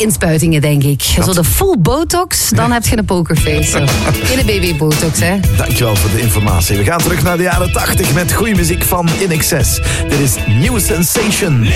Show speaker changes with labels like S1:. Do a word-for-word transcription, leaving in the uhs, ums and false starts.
S1: inspuitingen, denk ik. Zo de full botox, dan heb je een pokerface. Zo. Geen B B-botox, hè.
S2: Dankjewel voor de informatie. We gaan terug naar de jaren tachtig met goede muziek van In Excess. Dit is New Sensation.